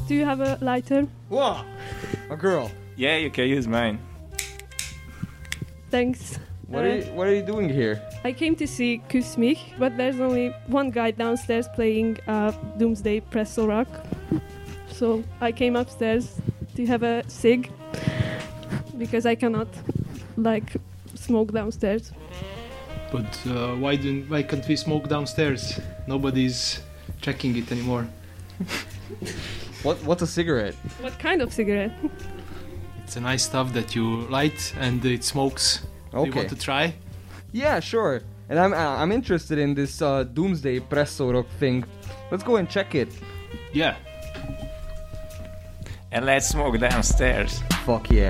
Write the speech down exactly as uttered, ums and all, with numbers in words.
Do you have a lighter? Whoa! A girl. Yeah, you can use mine. Thanks. What Uh, are you, what are you doing here? I came to see Kyss mich, but there's only one guy downstairs playing uh, Doomsday Presso Rock. So I came upstairs to have a cig because I cannot like smoke downstairs. But uh, why don't why can't we smoke downstairs? Nobody's checking it anymore. What What's a cigarette? What kind of cigarette? It's a nice stuff that you light and it smokes. Do you Okay. want to try? Yeah, sure. And I'm uh, I'm interested in this uh, Doomsday Presso Rock thing. Let's go and check it. Yeah. And let's smoke downstairs. Fuck yeah.